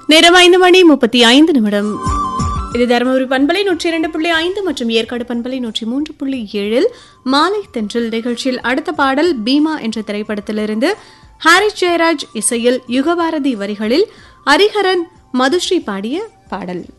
நேரம் 5:35. இது தருமபுரி பண்பலை 102.5 மற்றும் ஏற்காடு பண்பலை 103.7 மாலை தென்றல் நிகழ்ச்சியில் அடுத்த பாடல் பீமா என்ற திரைப்படத்திலிருந்து ஹாரிஸ் ஜெயராஜ் இசையில் யுகபாரதி வரிகளில் ஹரிஹரன் மதுஸ்ரீ பாடிய பாடல்.